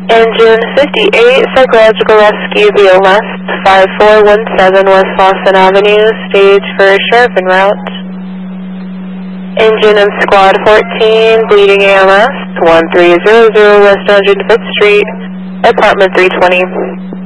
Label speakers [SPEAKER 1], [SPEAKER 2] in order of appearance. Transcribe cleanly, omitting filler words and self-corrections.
[SPEAKER 1] Engine 58, Psychological Rescue, BLS 5417 West Lawson Avenue, stage for sheriff en route. Engine and Squad 14, bleeding AMS 1300 West 105th Street, apartment 320.